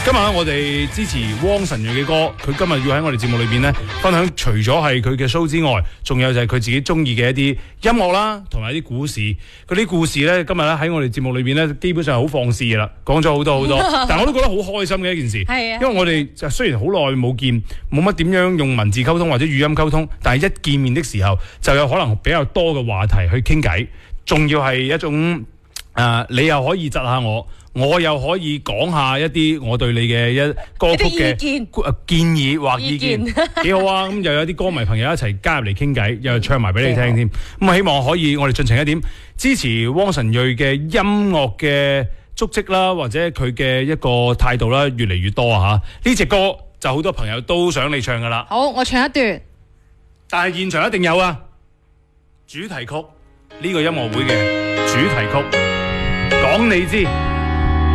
今日我哋支持汪晨睿嘅歌，佢今日要喺我哋節目裏邊咧分享，除咗係佢嘅 show 之外，仲有就係佢自己中意嘅一啲音樂啦，同埋一啲故事。嗰啲故事咧，今日咧喺我哋節目裏邊咧，基本上係好放肆嘅啦，講咗好多，但我都覺得好開心嘅一件事。 係啊， 因為我哋就雖然好耐冇見，冇乜點樣用文字溝通或者語音溝通，但係一見面的時候就有可能比較多嘅話題去傾偈，仲要係一種你又可以窒下我又可以講下一啲我對你嘅歌曲嘅建議或意見，幾好啊！咁又有啲歌迷朋友一齊加入嚟傾偈，又唱埋俾你聽添。咁希望可以我哋盡情一點支持汪晨睿嘅音樂嘅足跡啦，或者佢嘅一個態度啦，越嚟越多啊！嚇，呢隻歌就好多朋友都想你唱噶啦。 好，我唱一段， 但係現場一定有啊！主題曲呢個音樂會嘅主題曲，講你知。